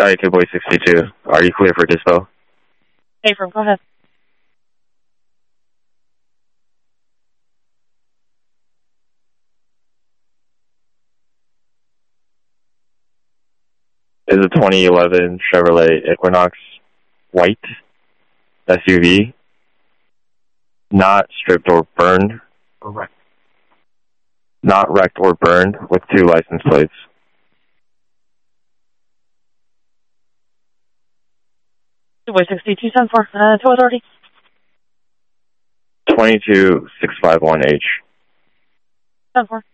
Boy 62. Are you clear for dispo? Hey, go ahead. Is a 2011 Chevrolet Equinox white SUV, not stripped or burned, not wrecked or burned, with 2 license plates. Boy 62, 74, tow authority. 22651H. 74.